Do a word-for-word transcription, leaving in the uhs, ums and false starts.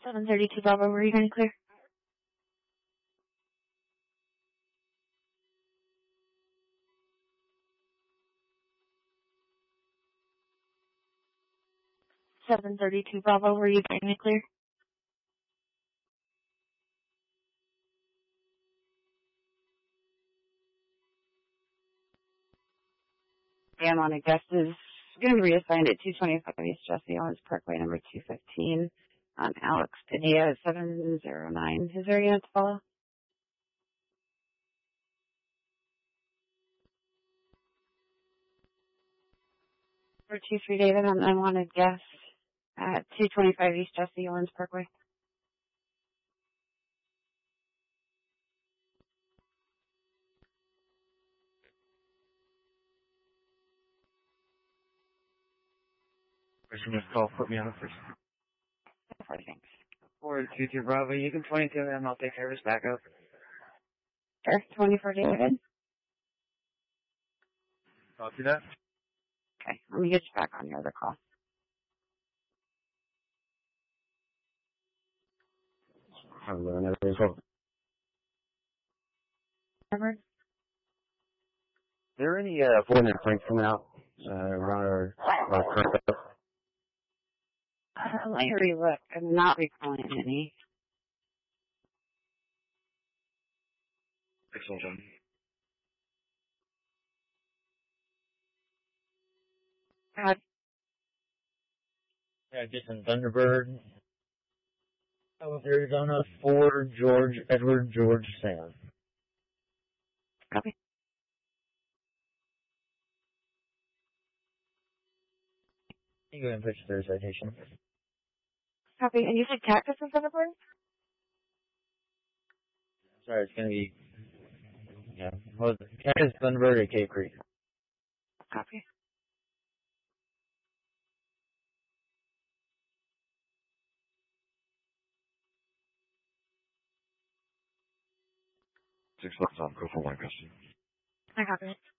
seven thirty-two Bravo, were you going to clear? seven thirty-two Bravo, were you going to clear? Sam on a guest is going to be reassigned at two twenty-five East Jesse Owens Parkway, number two fifteen. Um, Alex Padilla at seven zero nine. Is there a unit to follow? Number two three David on unwanted guest at two twenty-five East Jesse Owens Parkway. Person must call, put me on it first. Four, thanks. four two two Bravo, you can twenty-two and I'll take care of his backup. Sure, twenty-four David. Copy that. Okay, let me get you back on your other call. Have a little another result. Remember? Is there any uh, foreign flanks coming out uh, around our, our current bus? Uh, let me relook. I'm not recalling any. Excellent. Uh, Yeah, Jason Thunderbird. Oh, Arizona, four, George, Edward, George, Sam. copy. You go ahead and push their citation. Copy. And you said Cactus in Thunderbird? Sorry, it's going to be, yeah, what was it? Cactus, Thunderbird, at Cave Creek. Copy. Six left on, go for one question. I copy it.